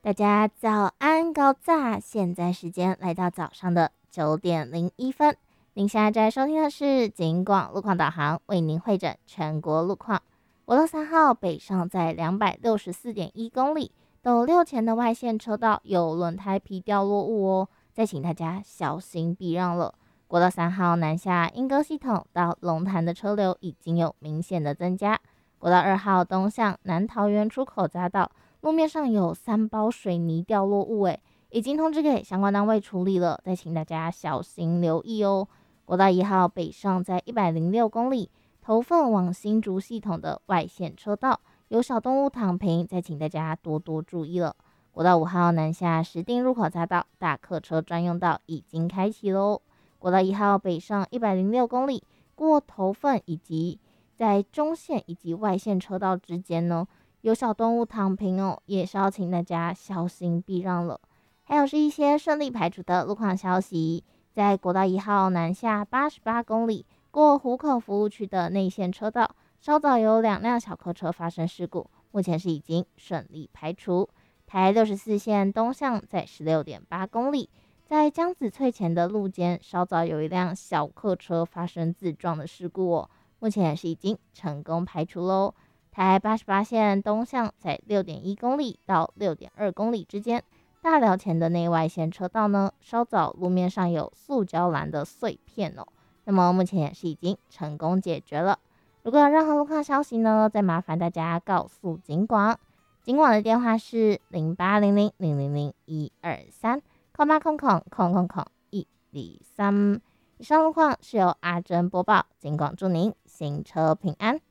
大家早安高炸，现在时间来到早上的9:01。您现在在收听的是警广路况导航，为您会诊全国路况。国道3号北上在264.1公里，斗六前的外线车道有轮胎皮掉落物哦，再请大家小心避让了。国道3号南下莺歌系统到龙潭的车流已经有明显的增加。国道2号东向南桃园出口匝道，路面上有3包水泥掉落物，已经通知给相关单位处理了，再请大家小心留意哦。国道1号北上在106公里，头份往新竹系统的外线车道有小动物躺平，再请大家多多注意了。国道5号南下石碇入口匝道大客车专用道已经开启喽。国道1号北上106公里，过头份以及在中线以及外线车道之间呢，有小动物躺平哦，也是要请大家小心避让了。还有是一些顺利排除的路况消息，在国道1号南下88公里，过湖口服务区的内线车道，稍早有2辆小客车发生事故，目前是已经顺利排除。台64线东向在16.8公里，在江子翠前的路肩，稍早有一辆小客车发生自撞的事故哦，目前也是已经成功排除喽。台88线东向在6.1公里到6.2公里之间，大寮前的内外线车道呢，稍早路面上有塑胶栏的碎片哦，那么目前也是已经成功解决了。如果有任何路况消息呢，再麻烦大家告诉警广，警广的电话是0800000123，空八空空空空空123。以上路况是由阿珍播报，警广祝您行车平安。